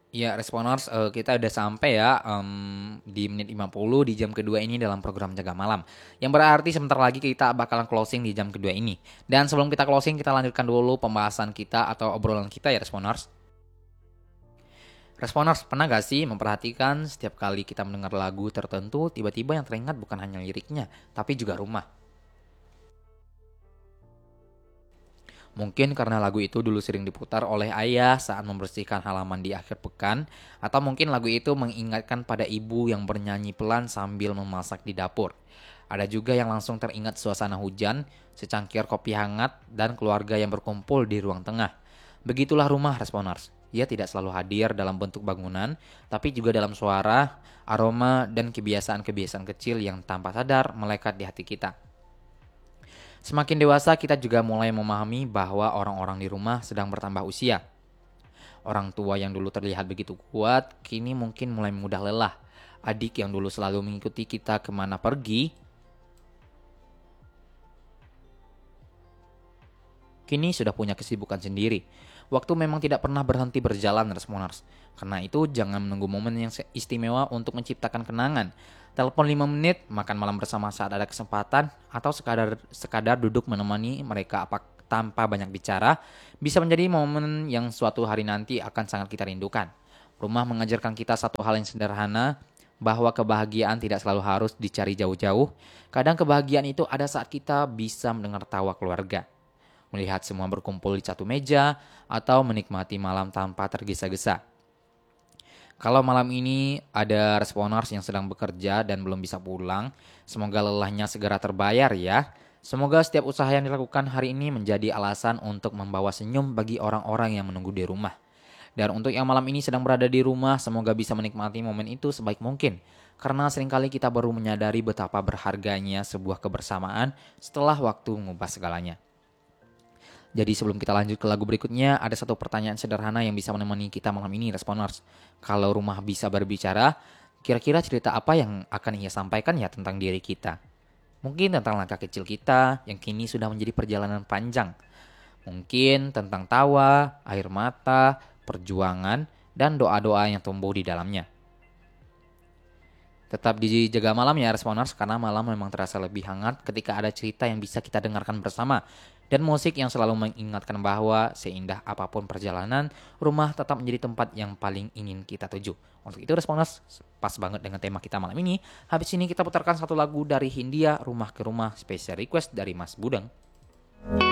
Ya, Responers, kita udah sampai ya di menit 50 di jam kedua ini dalam program Jaga Malam. Yang berarti sebentar lagi kita bakalan closing di jam kedua ini. Dan sebelum kita closing, kita lanjutkan dulu pembahasan kita atau obrolan kita ya, Responers. Responers, pernah gak sih memperhatikan setiap kali kita mendengar lagu tertentu, tiba-tiba yang teringat bukan hanya liriknya, tapi juga rumah. Mungkin karena lagu itu dulu sering diputar oleh ayah saat membersihkan halaman di akhir pekan, atau mungkin lagu itu mengingatkan pada ibu yang bernyanyi pelan sambil memasak di dapur. Ada juga yang langsung teringat suasana hujan, secangkir kopi hangat, dan keluarga yang berkumpul di ruang tengah. Begitulah rumah, Responers. Ia tidak selalu hadir dalam bentuk bangunan, tapi juga dalam suara, aroma, dan kebiasaan-kebiasaan kecil yang tanpa sadar melekat di hati kita. Semakin dewasa, kita juga mulai memahami bahwa orang-orang di rumah sedang bertambah usia. Orang tua yang dulu terlihat begitu kuat, kini mungkin mulai mudah lelah. Adik yang dulu selalu mengikuti kita kemana pergi, kini sudah punya kesibukan sendiri. Waktu memang tidak pernah berhenti berjalan, Responers. Karena itu jangan menunggu momen yang istimewa untuk menciptakan kenangan. Telepon 5 menit, makan malam bersama saat ada kesempatan, atau sekadar duduk menemani mereka tanpa banyak bicara, bisa menjadi momen yang suatu hari nanti akan sangat kita rindukan. Rumah mengajarkan kita satu hal yang sederhana, bahwa kebahagiaan tidak selalu harus dicari jauh-jauh. Kadang kebahagiaan itu ada saat kita bisa mendengar tawa keluarga, melihat semua berkumpul di satu meja, atau menikmati malam tanpa tergesa-gesa. Kalau malam ini ada responers yang sedang bekerja dan belum bisa pulang, semoga lelahnya segera terbayar ya. Semoga setiap usaha yang dilakukan hari ini menjadi alasan untuk membawa senyum bagi orang-orang yang menunggu di rumah. Dan untuk yang malam ini sedang berada di rumah, semoga bisa menikmati momen itu sebaik mungkin. Karena seringkali kita baru menyadari betapa berharganya sebuah kebersamaan setelah waktu mengubah segalanya. Jadi sebelum kita lanjut ke lagu berikutnya, ada satu pertanyaan sederhana yang bisa menemani kita malam ini, Responers. Kalau rumah bisa berbicara, kira-kira cerita apa yang akan ia sampaikan ya tentang diri kita? Mungkin tentang langkah kecil kita yang kini sudah menjadi perjalanan panjang. Mungkin tentang tawa, air mata, perjuangan, dan doa-doa yang tumbuh di dalamnya. Tetap dijaga malam ya, Responers, karena malam memang terasa lebih hangat ketika ada cerita yang bisa kita dengarkan bersama. Dan musik yang selalu mengingatkan bahwa seindah apapun perjalanan, rumah tetap menjadi tempat yang paling ingin kita tuju. Untuk itu, Responers, pas banget dengan tema kita malam ini. Habis ini kita putarkan satu lagu dari Hindia, Rumah ke Rumah, special request dari Mas Budeng.